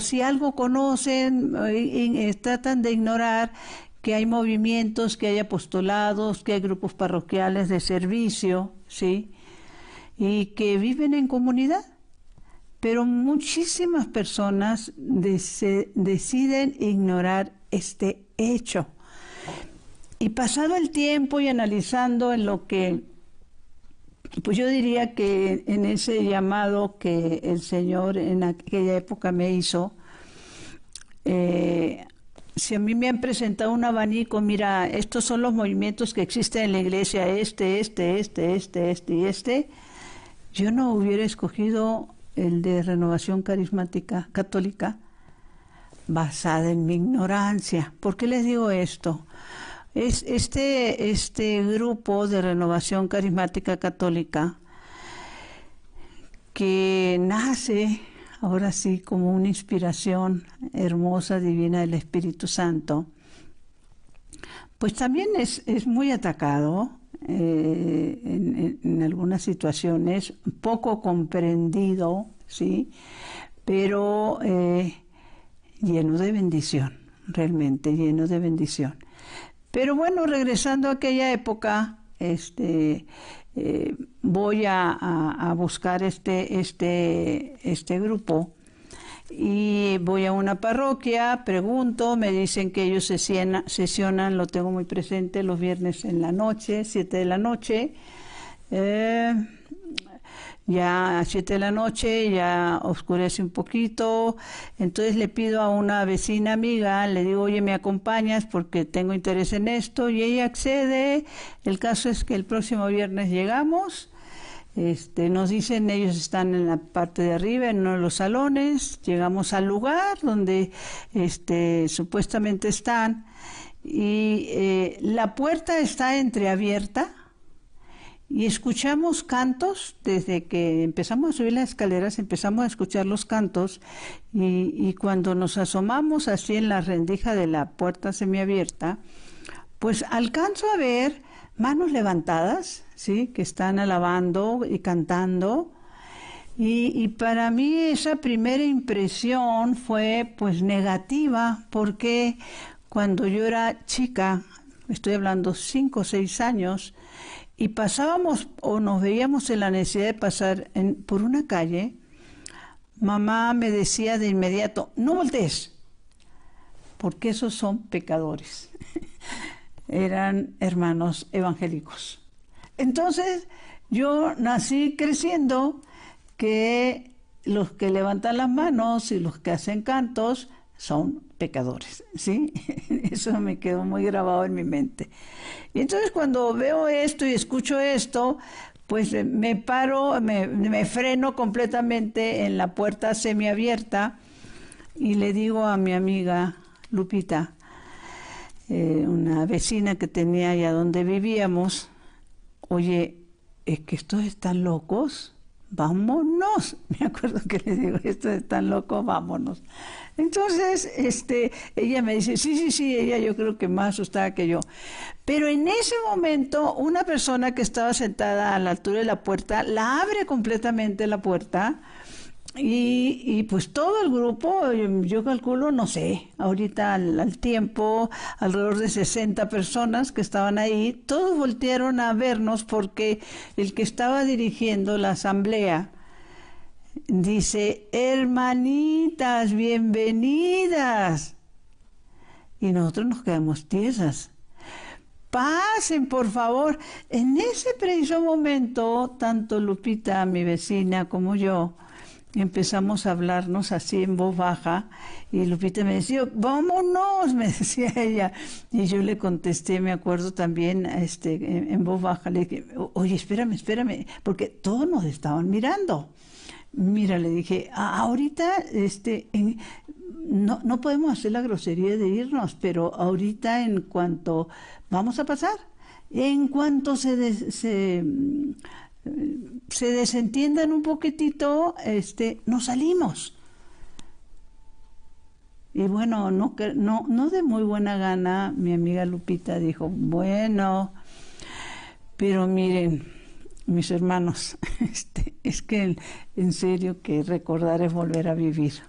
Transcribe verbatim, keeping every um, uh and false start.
si algo conocen, eh, eh, tratan de ignorar que hay movimientos, que hay apostolados, que hay grupos parroquiales de servicio, ¿sí? Y que viven en comunidad. Pero muchísimas personas de- deciden ignorar este hecho. Y pasado el tiempo y analizando en lo que, pues yo diría que en ese llamado que el Señor en aquella época me hizo, eh, si a mí me han presentado un abanico, mira, estos son los movimientos que existen en la iglesia, este, este, este, este, este y este, yo no hubiera escogido el de Renovación Carismática Católica basada en mi ignorancia. ¿Por qué les digo esto? Es este, este grupo de Renovación Carismática Católica que nace ahora sí como una inspiración hermosa, divina del Espíritu Santo, pues también es, es muy atacado eh, en, en, en algunas situaciones, poco comprendido, ¿sí? Pero eh, lleno de bendición, realmente lleno de bendición. Pero bueno, regresando a aquella época, este, eh, voy a, a, a buscar este, este, este grupo y voy a una parroquia, pregunto, me dicen que ellos sesionan, sesionan, lo tengo muy presente, los viernes en la noche, siete de la noche. Eh, ya a siete de la noche, ya oscurece un poquito, entonces le pido a una vecina amiga, le digo, oye, ¿me acompañas? Porque tengo interés en esto, y ella accede. El caso es que el próximo viernes llegamos, este, nos dicen, ellos están en la parte de arriba, en uno de los salones, llegamos al lugar donde este, supuestamente están, y eh, la puerta está entreabierta, y escuchamos cantos, desde que empezamos a subir las escaleras, empezamos a escuchar los cantos, y, y cuando nos asomamos así en la rendija de la puerta semiabierta, pues alcanzo a ver manos levantadas, ¿sí?, que están alabando y cantando, y, y para mí esa primera impresión fue pues negativa, porque cuando yo era chica, estoy hablando cinco o seis años, y pasábamos o nos veíamos en la necesidad de pasar en, por una calle, mamá me decía de inmediato, no voltees, porque esos son pecadores. Eran hermanos evangélicos. Entonces, yo nací creciendo que los que levantan las manos y los que hacen cantos son pecadores, ¿sí? Eso me quedó muy grabado en mi mente. Y entonces cuando veo esto y escucho esto, pues me paro, me, me freno completamente en la puerta semiabierta y le digo a mi amiga Lupita, eh, una vecina que tenía allá donde vivíamos, oye, es que estos están locos, vámonos. Me acuerdo que le digo, estos están locos, vámonos. Entonces, este, ella me dice, sí, sí, sí, ella yo creo que más asustada que yo. Pero en ese momento, una persona que estaba sentada a la altura de la puerta, la abre completamente la puerta, y, y pues todo el grupo, yo, yo calculo, no sé, ahorita al, al tiempo, alrededor de sesenta personas que estaban ahí, todos voltearon a vernos porque el que estaba dirigiendo la asamblea dice, hermanitas, bienvenidas. Y nosotros nos quedamos tiesas. Pasen, por favor. En ese preciso momento, tanto Lupita, mi vecina, como yo, empezamos a hablarnos así en voz baja, y Lupita me decía, vámonos, me decía ella, y yo le contesté, me acuerdo también, este, en, en voz baja, le dije, oye, espérame, espérame, porque todos nos estaban mirando. Mira, le dije, ahorita este, en, no, no podemos hacer la grosería de irnos, pero ahorita en cuanto vamos a pasar, en cuanto se, des, se, se desentiendan un poquitito, este, nos salimos. Y bueno, no, no, no de muy buena gana, mi amiga Lupita dijo, bueno, pero miren, mis hermanos, este, es que en serio que recordar es volver a vivir.